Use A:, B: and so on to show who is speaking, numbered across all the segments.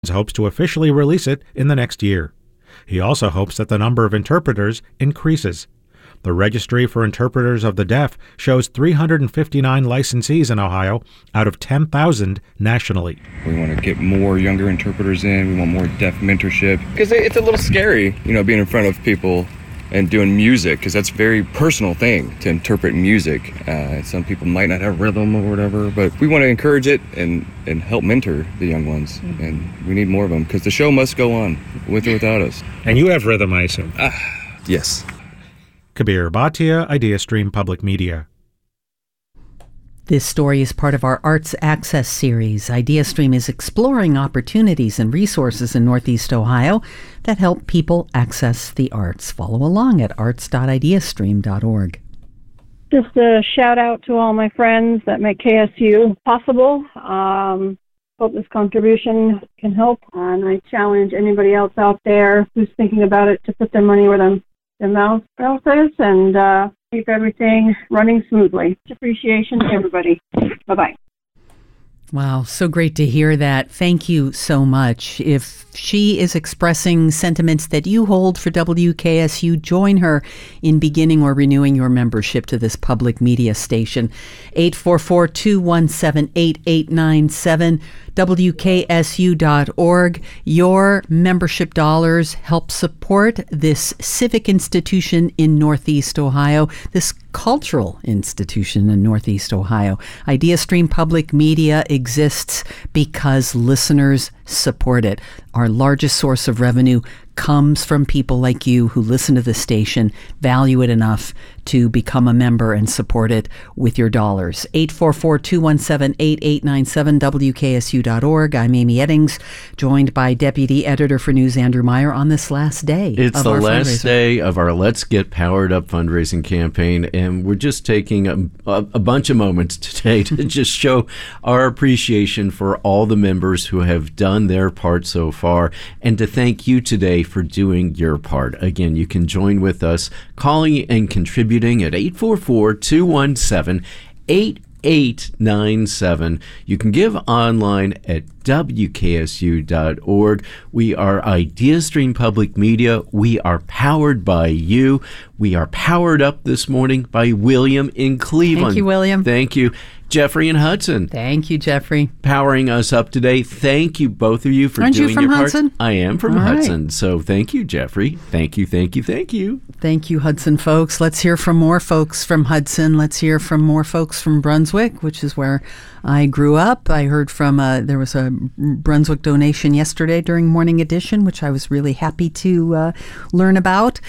A: hopes to officially release it in the next year. He also hopes that the number of interpreters increases. The Registry for Interpreters of the Deaf shows 359 licensees in Ohio out of 10,000 nationally.
B: We want to get more younger interpreters in. We want more deaf mentorship. Because it's a little scary, being in front of people and doing music, because that's a very personal thing to interpret music. Some people might not have rhythm or whatever, but we want to encourage it and help mentor the young ones. And we need more of them, because the show must go on, with or without us.
A: And you have rhythm, I assume?
B: Yes.
A: Kabir Bhatia, IdeaStream Public Media.
C: This story is part of our Arts Access series. IdeaStream is exploring opportunities and resources in Northeast Ohio that help people access the arts. Follow along at arts.ideastream.org.
D: Just a shout out to all my friends that make KSU possible. Hope this contribution can help. And I challenge anybody else out there who's thinking about it to put their money where their mouth is and keep everything running smoothly. Appreciation to everybody. Bye-bye.
C: Wow, so great to hear that. Thank you so much. If she is expressing sentiments that you hold for WKSU, join her in beginning or renewing your membership to this public media station. 844-217-8897, WKSU.org. Your membership dollars help support this civic institution in Northeast Ohio, this cultural institution in Northeast Ohio. IdeaStream Public Media exists because listeners support it. Our largest source of revenue comes from people like you who listen to the station, value it enough to become a member and support it with your dollars. 844-217-8897, WKSU.org. I'm Amy Eddings, joined by Deputy Editor for News Andrew Meyer on this last day.
E: It's the last day of our Let's Get Powered Up fundraising campaign, and we're just taking a bunch of moments today to just show our appreciation for all the members who have done their part so far, and to thank you today for doing your part. Again, you can join with us calling and contributing at 844-217-8897. You can give online at WKSU.org. We are IdeaStream Public Media. We are powered by you. We are powered up this morning by William in Cleveland.
C: Thank you, William.
E: Thank you. Jeffrey and Hudson.
C: Thank you, Jeffrey.
E: Powering us up today. Thank you, both of you, for
C: Aren't
E: doing
C: you from
E: your
C: Hudson?
E: part. I am from
C: All
E: Hudson.
C: right.
E: So thank you, Jeffrey. Thank you, thank you, thank you.
C: Thank you, Hudson folks. Let's hear from more folks from Hudson. Let's hear from more folks from Brunswick, which is where I grew up. I heard from, there was a Brunswick donation yesterday during Morning Edition, which I was really happy to learn about.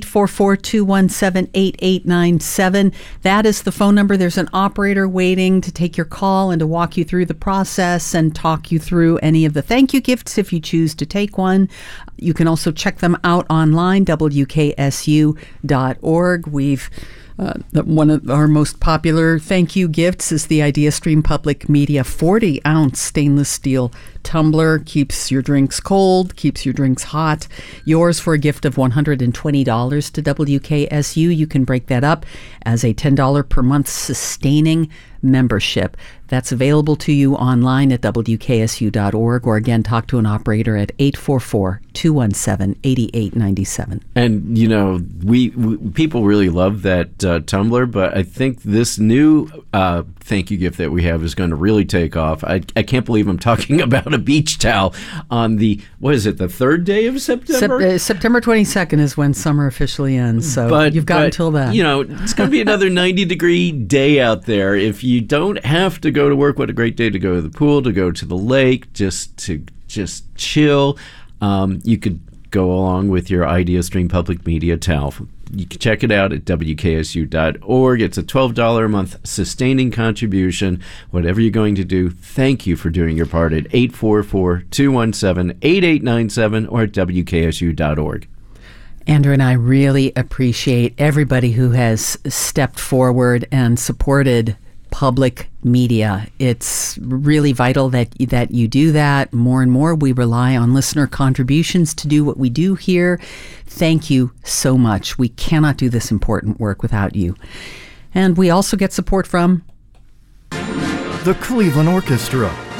C: 844-217-8897. That is the phone number. There's an operator waiting to take your call and to walk you through the process and talk you through any of the thank you gifts if you choose to take one. You can also check them out online, WKSU.org. We've one of our most popular thank you gifts is the IdeaStream Public Media 40-ounce stainless steel tumbler. Keeps your drinks cold, keeps your drinks hot. Yours for a gift of $120 to WKSU. You can break that up as a $10 per month sustaining membership. That's available to you online at WKSU.org, or again, talk to an operator at 844-217-8897.
E: And, we people really love that tumbler, but I think this new thank you gift that we have is going to really take off. I can't believe I'm talking about a beach towel on the, the third day of September?
C: September 22nd is when summer officially ends, so you've got until then.
E: It's going to be another 90-degree day out there. If you don't have to go to work, what a great day to go to the pool, to go to the lake, just chill. You could go along with your IdeaStream Public Media towel. You can check it out at WKSU.org. It's a $12 a month sustaining contribution. Whatever you're going to do, thank you for doing your part at 844-217-8897 or at WKSU.org.
C: Andrew and I really appreciate everybody who has stepped forward and supported public media. It's really vital that you do that. More and more, we rely on listener contributions to do what we do here. Thank you so much. We cannot do this important work without you. And we also get support from
F: the Cleveland Orchestra,